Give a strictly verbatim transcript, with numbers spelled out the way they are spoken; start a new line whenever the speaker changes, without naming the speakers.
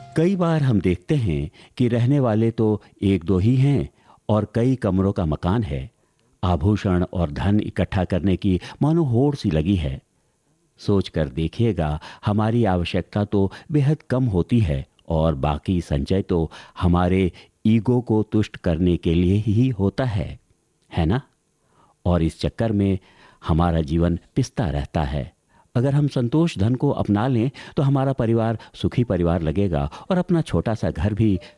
कई बार हम देखते हैं कि रहने वाले तो एक दो ही हैं और कई कमरों का मकान है। आभूषण और धन इकट्ठा करने की मानो होड़ सी लगी है। सोच कर देखिएगा, हमारी आवश्यकता तो बेहद कम होती है और बाकी संचय तो हमारे ईगो को तुष्ट करने के लिए ही होता है है ना? और इस चक्कर में हमारा जीवन पिसता रहता है। अगर हम संतोष धन को अपना लें तो हमारा परिवार सुखी परिवार लगेगा और अपना छोटा सा घर भी